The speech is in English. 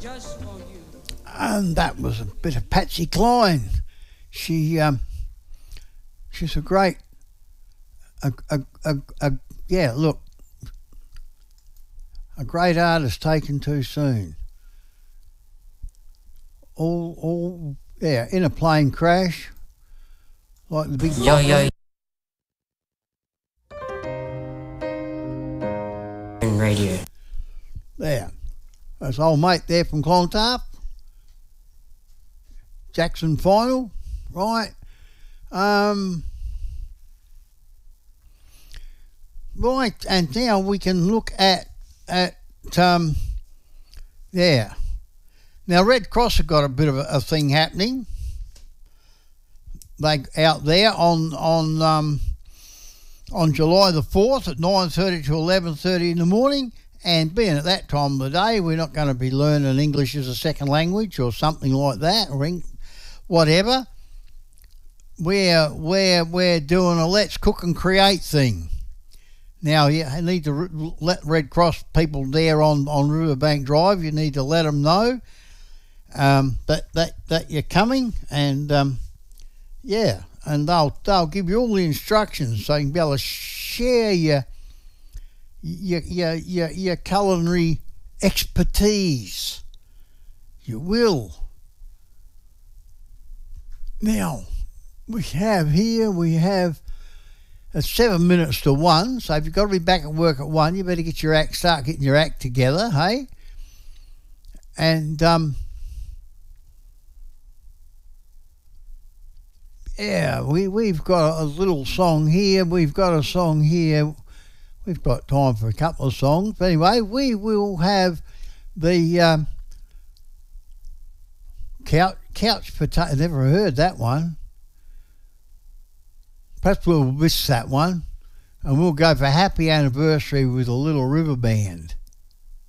And that was a bit of Patsy Cline. She's a great, yeah, look, a great artist taken too soon. Yeah, in a plane crash, like the big... Yo. Radio. There. That's old mate there from Clontarf. Jackson Final, right? Right, and now we can look at there. Now Red Cross have got a bit of a thing happening. They out there on July the 4th at 9:30 to 11:30 in the morning. And being at that time of the day, we're not going to be learning English as a second language or something like that, or whatever. We're doing a Let's Cook and Create thing. Now, you need to let Red Cross people there on Riverbank Drive, you need to let them know that you're coming, and yeah, and they'll give you all the instructions so you can be able to share your culinary expertise. You will. Now, we have it's 7 minutes to 1, so if you've got to be back at work at 1, you better start getting your act together, hey? And, yeah, we've got a little song here, we've got a song here. We've got time for a couple of songs. But anyway, we will have the couch potato. Never heard that one. Perhaps we'll miss that one. And we'll go for Happy Anniversary with a Little River Band.